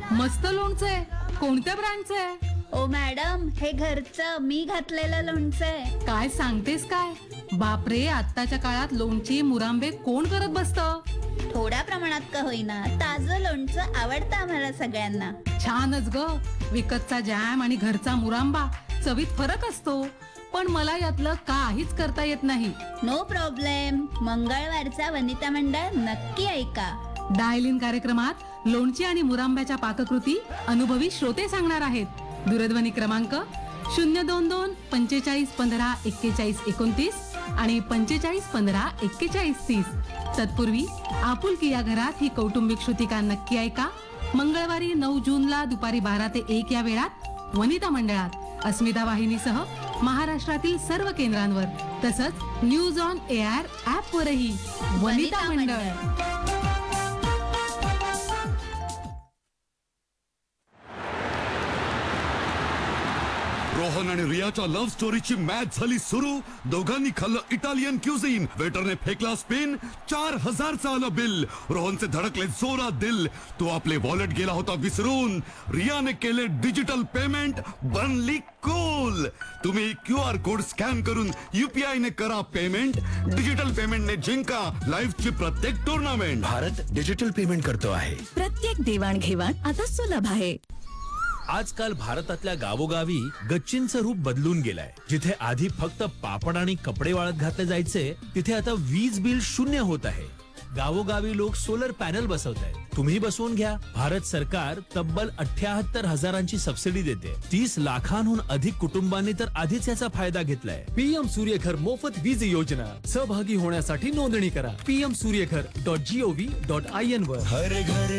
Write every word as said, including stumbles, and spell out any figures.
मस्त लोणचं आहे. कोणत्या ब्रँडचं आहे? ओ मॅडम, हे घरचं मी घातलेलं लोणचं आहे. काय सांगतेस काय? बापरे, आत्ताच्या काळात लोणची मुरांबे कोण करत बसतं? थोड्या प्रमाणात का होईना, ताजं लोणचं आवडतं आम्हाला सगळ्यांना. छानच ग. विकतचा जॅम आणि घरचा मुरांबा चवीत फरक असतो, पण मला यातलं काहीच करता येत नाही. No problem. मंगळवारचा वनिता मंडळ नक्की ऐका. डायल इन कार्यक्रमात लोणची आणि मुरांब्याच्या पाककृती अनुभवी श्रोते सांगणार आहेत. दूरध्वनी क्रमांक शून्य दोन दोन पंचेचाळीस पंधरा एक्केचाळीस एकोणतीस आणि पंचेचाळीस पंधरा एक्केचाळीस तीस. तत्पूर्वी आपुलकी या घरात ही कौटुंबिक श्रुतिका नक्की ऐका. मंगळवारी नऊ जूनला दुपारी बारा ते एक या वेळात वनिता मंडळात अस्मिता वाहिनीसह महाराष्ट्रातील सर्व केंद्रांवर, तसंच न्यूज ऑन एआर ऍप वरही. वनिता मंडळ. रोहन आणि रियाच्या लव्ह स्टोरीची मॅच झाली सुरू. दोघांनी खाल्लं इटालियन क्युझिन. वेटरने फेकला स्पिन. चार हजारचं आलं बिल. रोहनचे धडकले जोरात दिल. तो आपले वॉलेट गेला होता विसरून. रियाने केले डिजिटल पेमेंट. बनली कूल. तुम्ही क्यू आर कोड स्कॅन करून यूपीआय ने करा पेमेंट. डिजिटल पेमेंटने जिंका लाईफची प्रत्येक टुर्नामेंट. भारत डिजिटल पेमेंट करतो आहे. प्रत्येक देवाणघेवाण आता सुलभ आहे. आजकाल भारतातल्या गावोगावी गच्चींचं रूप बदलून गेलंय. जिथे आधी फक्त पापड आणि कपडे वाळत घातले जायचे, तिथे आता वीज बिल शून्य होत आहे. गावोगावी लोक सोलर पॅनल बसवत आहेत. तुम्ही बसवून घ्या. भारत सरकार तब्बल अठ्याहत्तर हजारांची सबसिडी देते. तीस लाखांहून अधिक कुटुंबांनी तर आधीच याचा फायदा घेतलाय. पीएम सूर्यघर मोफत वीज योजना. सहभागी होण्यासाठी नोंदणी करा. PM Surya Ghar dot G O V dot I N वर. हर घर